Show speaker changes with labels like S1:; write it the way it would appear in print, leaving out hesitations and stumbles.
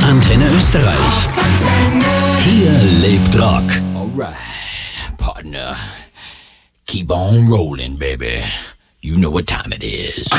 S1: Antenne Österreich. Hier lebt Rock.
S2: Alright, partner. Keep on rolling, baby. You know what time it is.